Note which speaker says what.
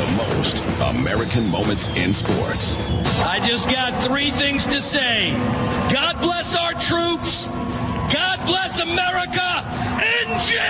Speaker 1: most American moments in sports.
Speaker 2: I just got three things to say. God bless our troops. God bless America. And